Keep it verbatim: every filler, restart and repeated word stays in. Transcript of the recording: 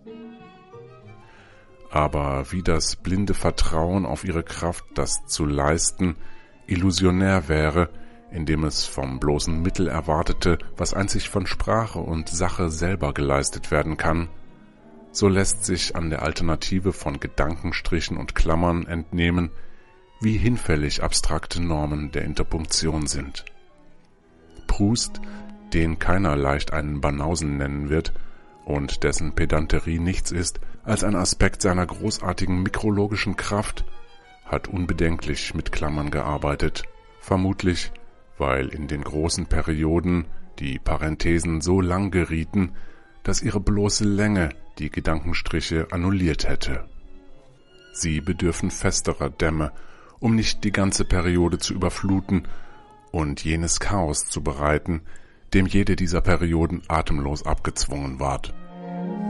Aber wie das blinde Vertrauen auf ihre Kraft, das zu leisten, illusionär wäre, indem es vom bloßen Mittel erwartete, was einzig von Sprache und Sache selber geleistet werden kann, so lässt sich an der Alternative von Gedankenstrichen und Klammern entnehmen, wie hinfällig abstrakte Normen der Interpunktion sind. Proust, den keiner leicht einen Banausen nennen wird und dessen Pedanterie nichts ist als ein Aspekt seiner großartigen mikrologischen Kraft, hat unbedenklich mit Klammern gearbeitet, vermutlich, weil in den großen Perioden die Parenthesen so lang gerieten, dass ihre bloße Länge die Gedankenstriche annulliert hätte. Sie bedürfen festerer Dämme, um nicht die ganze Periode zu überfluten und jenes Chaos zu bereiten, dem jede dieser Perioden atemlos abgezwungen ward.